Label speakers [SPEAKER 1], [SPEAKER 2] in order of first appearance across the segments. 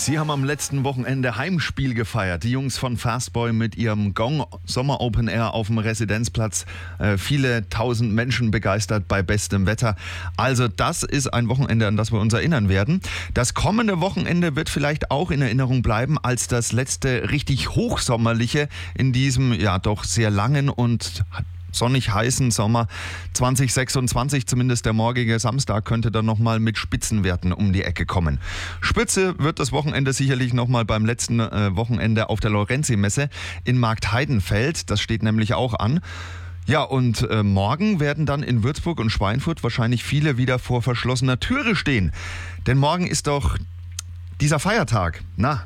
[SPEAKER 1] Sie haben am letzten Wochenende Heimspiel gefeiert. Die Jungs von Fastboy mit ihrem Gong Sommer Open Air auf dem Residenzplatz. Viele tausend Menschen begeistert bei bestem Wetter. Also das ist ein Wochenende, an das wir uns erinnern werden. Das kommende Wochenende wird vielleicht auch in Erinnerung bleiben als das letzte richtig hochsommerliche in diesem ja doch sehr langen und sonnig heißen Sommer 2026, zumindest der morgige Samstag, könnte dann nochmal mit Spitzenwerten um die Ecke kommen. Spitze wird das Wochenende sicherlich nochmal beim letzten Wochenende auf der Lorenzi-Messe in Marktheidenfeld. Das steht nämlich auch an. Ja, und morgen werden dann in Würzburg und Schweinfurt wahrscheinlich viele wieder vor verschlossener Türe stehen. Denn morgen ist doch dieser Feiertag.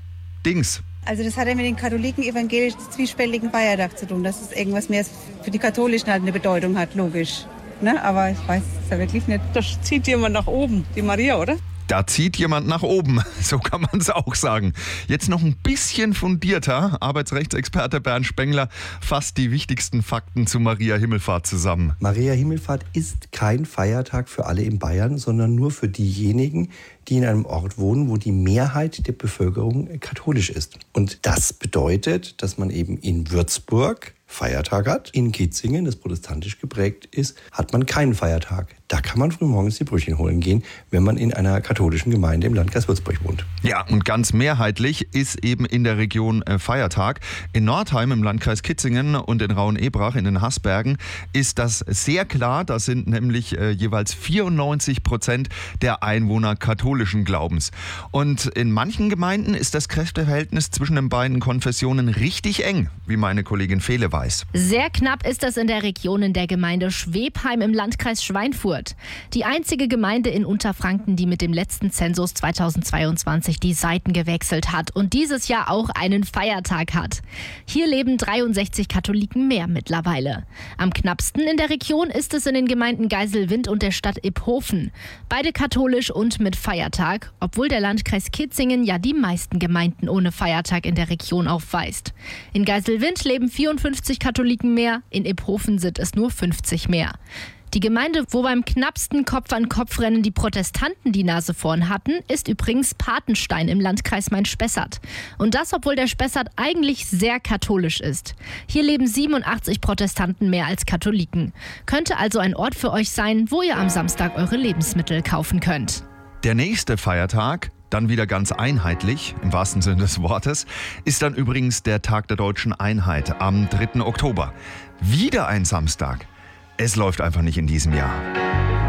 [SPEAKER 2] Also das hat ja mit den Katholiken evangelisch zwiespältigen Feiertag zu tun, dass es irgendwas mehr für die Katholischen halt eine Bedeutung hat, logisch. Ne? Aber ich weiß es ja wirklich nicht.
[SPEAKER 3] Da zieht jemand nach oben, die Maria, oder?
[SPEAKER 1] Da zieht jemand nach oben, so kann man es auch sagen. Jetzt noch ein bisschen fundierter. Arbeitsrechtsexperte Bernd Spengler fasst die wichtigsten Fakten zu Maria Himmelfahrt zusammen.
[SPEAKER 4] Maria Himmelfahrt ist kein Feiertag für alle in Bayern, sondern nur für diejenigen, die in einem Ort wohnen, wo die Mehrheit der Bevölkerung katholisch ist. Und das bedeutet, dass man eben in Würzburg Feiertag hat. In Kitzingen, das protestantisch geprägt ist, hat man keinen Feiertag. Da kann man frühmorgens die Brötchen holen gehen, wenn man in einer katholischen Gemeinde im Landkreis Würzburg wohnt.
[SPEAKER 1] Ja, und ganz mehrheitlich ist eben in der Region Feiertag. In Nordheim im Landkreis Kitzingen und in Raun-Ebrach in den Haßbergen ist das sehr klar. Da sind nämlich jeweils 94% der Einwohner katholischen Glaubens. Und in manchen Gemeinden ist das Kräfteverhältnis zwischen den beiden Konfessionen richtig eng, wie meine Kollegin Fehle weiß.
[SPEAKER 5] Sehr knapp ist das in der Region in der Gemeinde Schwebheim im Landkreis Schweinfurt. Die einzige Gemeinde in Unterfranken, die mit dem letzten Zensus 2022 die Seiten gewechselt hat und dieses Jahr auch einen Feiertag hat. Hier leben 63 Katholiken mehr mittlerweile. Am knappsten in der Region ist es in den Gemeinden Geiselwind und der Stadt Iphofen. Beide katholisch und mit Feiertag, obwohl der Landkreis Kitzingen ja die meisten Gemeinden ohne Feiertag in der Region aufweist. In Geiselwind leben 54 Katholiken mehr, in Iphofen sind es nur 50 mehr. Die Gemeinde, wo beim knappsten Kopf-an-Kopf-Rennen die Protestanten die Nase vorn hatten, ist übrigens Patenstein im Landkreis Main-Spessart. Und das, obwohl der Spessart eigentlich sehr katholisch ist. Hier leben 87 Protestanten mehr als Katholiken. Könnte also ein Ort für euch sein, wo ihr am Samstag eure Lebensmittel kaufen könnt.
[SPEAKER 1] Der nächste Feiertag, dann wieder ganz einheitlich, im wahrsten Sinne des Wortes, ist dann übrigens der Tag der Deutschen Einheit am 3. Oktober. Wieder ein Samstag. Es läuft einfach nicht in diesem Jahr.